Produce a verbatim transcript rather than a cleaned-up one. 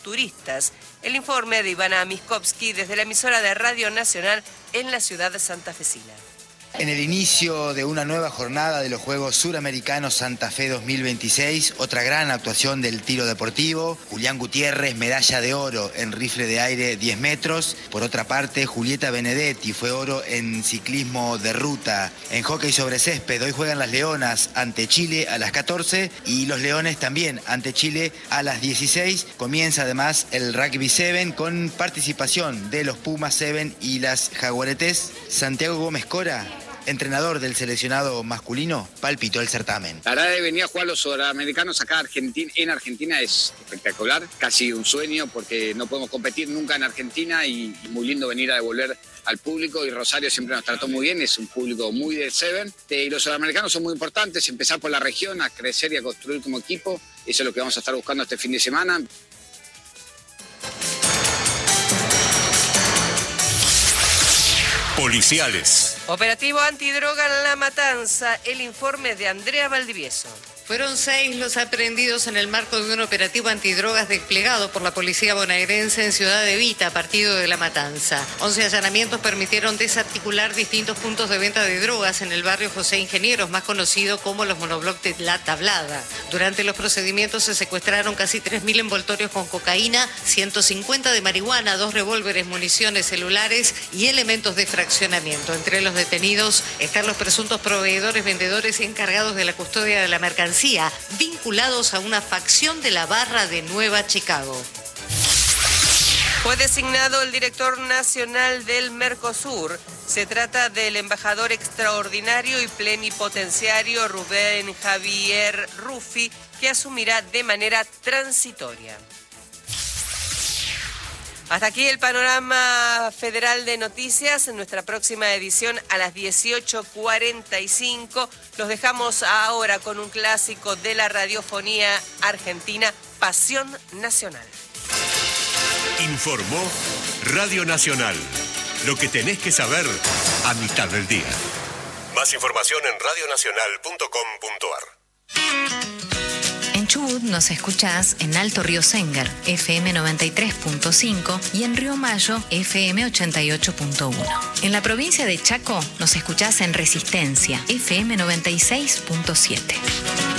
turistas. El informe de Ivana Miskovsky desde la emisora de Radio Nacional en la ciudad santafesina. En el inicio de una nueva jornada de los Juegos Suramericanos Santa Fe dos mil veintiséis, otra gran actuación del tiro deportivo. Julián Gutiérrez, medalla de oro en rifle de aire diez metros. Por otra parte, Julieta Benedetti fue oro en ciclismo de ruta. En hockey sobre césped, hoy juegan las Leonas ante Chile a las catorce y los Leones también ante Chile a las dieciséis. Comienza además el Rugby siete con participación de los Pumas siete y las Jaguaretes. Santiago Gómez Cora, entrenador del seleccionado masculino, palpitó el certamen. La verdad de venir a jugar los sudamericanos acá Argentina, en Argentina es espectacular, casi un sueño porque no podemos competir nunca en Argentina y, y muy lindo venir a devolver al público, y Rosario siempre nos trató muy bien, es un público muy del Seven, y los sudamericanos son muy importantes, empezar por la región, a crecer y a construir como equipo, eso es lo que vamos a estar buscando este fin de semana. Policiales. Operativo antidroga en La Matanza, el informe de Andrea Valdivieso. Fueron seis los aprehendidos en el marco de un operativo antidrogas desplegado por la policía bonaerense en Ciudad Evita, partido de La Matanza. Once allanamientos permitieron desarticular distintos puntos de venta de drogas en el barrio José Ingenieros, más conocido como los monobloc de La Tablada. Durante los procedimientos se secuestraron casi tres mil envoltorios con cocaína, ciento cincuenta de marihuana, dos revólveres, municiones, celulares y elementos de fraccionamiento. Entre los detenidos están los presuntos proveedores, vendedores y encargados de la custodia de la mercancía, vinculados a una facción de la barra de Nueva Chicago. Fue designado el director nacional del Mercosur. Se trata del embajador extraordinario y plenipotenciario Rubén Javier Ruffi, que asumirá de manera transitoria. Hasta aquí el panorama federal de noticias. En nuestra próxima edición a las dieciocho cuarenta y cinco. Los dejamos ahora con un clásico de la radiofonía argentina, Pasión Nacional. Informó Radio Nacional. Lo que tenés que saber a mitad del día. Más información en radio nacional punto com punto ar. En Chubut nos escuchás en Alto Río Sénger, F M noventa y tres punto cinco, y en Río Mayo, F M ochenta y ocho punto uno. En la provincia de Chaco nos escuchás en Resistencia, F M noventa y seis punto siete.